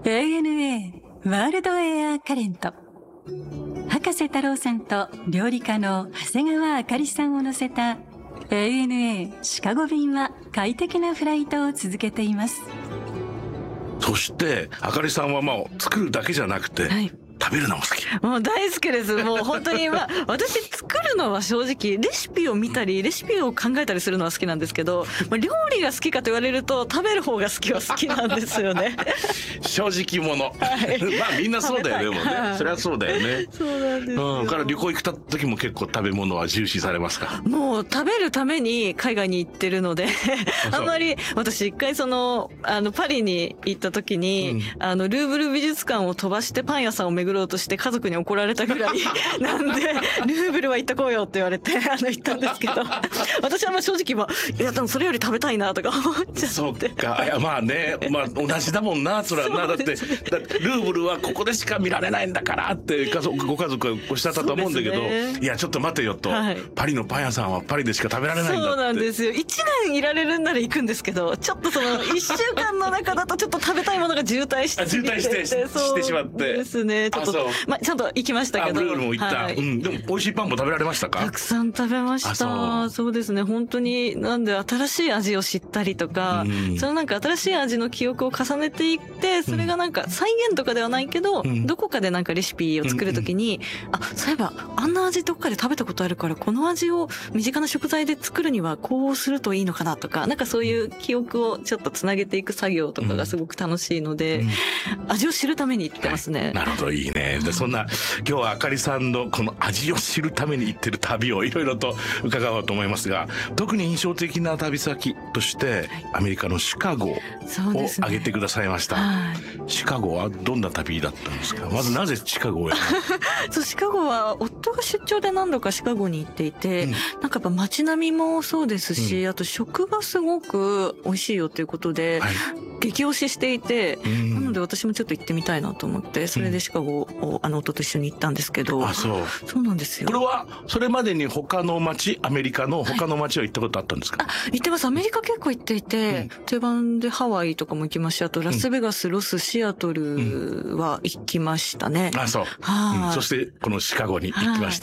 ANA ワールドエアカレント。博士太郎さんと料理家の長谷川あかりさんを乗せた ANA シカゴ便は快適なフライトを続けています。 そしてあかりさんは作るだけじゃなくて、はい、食べるのも好き。 もう大好きです。もう本当に私作るのは正直レシピを見たりレシピを考えたりするのは好きなんですけど、料理が好きかと言われると食べる方が好きなんですよね。 正直者、はい、みんなそうだよね。もうね、はい、それはそうだよね。 そうなんですよ。 から旅行行った時も結構食べ物は重視されますか？ もう食べるために海外に行ってるのであんまり私一回パリに行った時に、ルーブル美術館を飛ばしてパン屋さんを巡ろうとして家族に怒られたぐらいなんでルーブルは行ってこうよって言われて行ったんですけど私は正直いやでもそれより食べたいなとか思っちゃって。 そうか。いや同じだもんな。それはな、だってルーブルはここでしか見られないんだからってご家族はおっしゃったと思うんだけど、いやちょっと待てよと、はい、パリのパン屋さんはパリでしか食べられないんだって。 そうなんですよ。1年いられるんなら行くんですけど、ちょっと1週間の中だとちょっと食べたいものが渋滞してしまってですね。ちょっとちゃんと行きましたけど。 ルールも行った、はい、でも美味しいパンも食べられましたか？ たくさん食べました。そうですね。本当になんで新しい味を知ったりとか、その新しい味の記憶を重ねていって、それが再現とかではないけど、どこかでレシピを作るときに、そういえばあんな味どっかで食べたことあるから、この味を身近な食材で作るにはこうするといいのかなとか、そういう記憶をちょっとつなげていく作業とかがすごく楽しいので、味を知るために行ってますね。はい、 なるほど、いいね。でそんな今日はあかりさんのこの味を知るために行ってる旅をいろいろと伺おうと思いますが、特に印象的な旅先としてアメリカのシカゴを挙げてくださいました。はい、シカゴはどんな旅だったんですか？まずなぜシカゴへ？ そう、シカゴは夫が出張で何度かシカゴに行っていて、やっぱ街並みもそうですし、あと食がすごく美味しいよということで、はい、激推ししていて、なので私もちょっと行ってみたいなと思って、それでシカゴを夫と一緒に行ったんですけど。そうなんですよ。 これはそれまでにアメリカの他の街は行ったことあったんですか？ 行ってます。アメリカ結構行っていて、定番でハワイとかも行きました。あとラスベガス、ロス、シアトルは行きましたね。 そう。そしてこのシカゴに行きました。